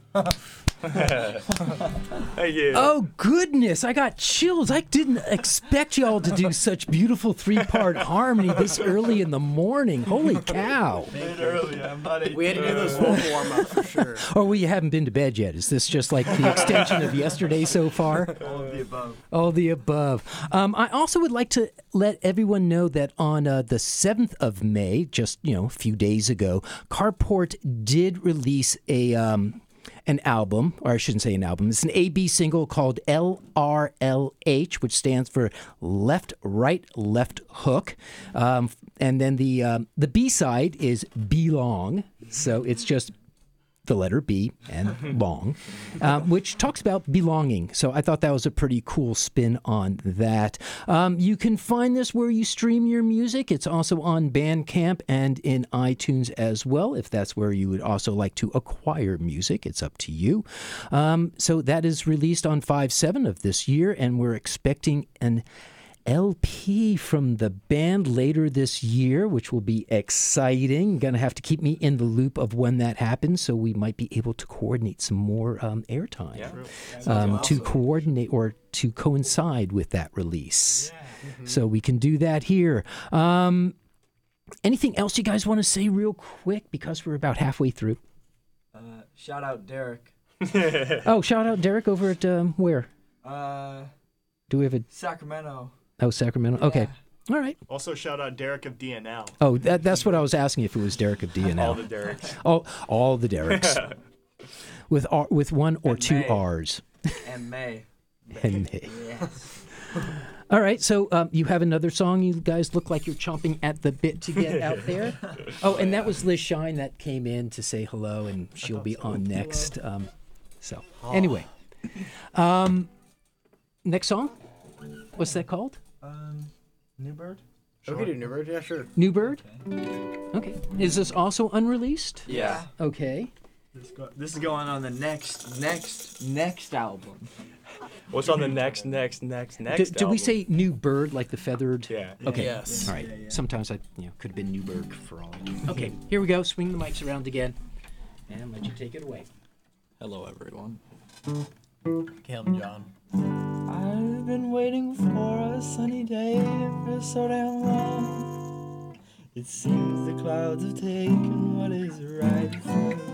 Thank you. Oh, goodness. I got chills. I didn't expect y'all to do such beautiful three-part harmony this early in the morning. Holy cow. Early, I'm not 18. We had to do this vocal warm-up for sure. Oh, well, you haven't been to bed yet. Is this just like the extension of yesterday so far? All of the above. All the above. I also would like to let everyone know that on the 7th of May, just, a few days ago, Carport did release an album, or I shouldn't say an album. It's an AB single called LRLH, which stands for Left, Right, Left Hook. And then the B-side is Belong. So it's just the letter B and long, which talks about belonging. So I thought that was a pretty cool spin on that. You can find this where you stream your music. It's also on Bandcamp and in iTunes as well. If that's where you would also like to acquire music, it's up to you. So that is released on 5/7 of this year, and we're expecting an LP from the band later this year, which will be exciting. Going to have to keep me in the loop of when that happens, so we might be able to coordinate some more airtime to coordinate or to coincide with that release. Yeah. Mm-hmm. So we can do that here. Anything else you guys want to say real quick, because we're about halfway through? Shout out Derek. Oh, shout out Derek over at where? Do we have a Sacramento. Oh, Sacramento. Okay. All right. Also, shout out Derek of DNL. Oh, that's what I was asking, if it was Derek of DNL. All the Dereks. All the Dereks. with one or And two May. R's. And May. And May. Yes. All right. So you have another song. You guys look like you're chomping at the bit to get out there. Oh, and that was Liz Shine that came in to say hello, and she'll be on next. Anyway. Next song? What's that called? New Bird? We could do New Bird, yeah, sure. New Bird? Okay. Is this also unreleased? Yeah. Okay. This is going on the next album. What's on the next Did we say New Bird, like the feathered? Yeah. Okay. Yes. All right. Sometimes I could have been Newberg for all I knew. Okay, here we go. Swing the mics around again. And let you take it away. Hello, everyone. Caleb and John. I've been waiting for a sunny day for so damn long. It seems the clouds have taken what is right from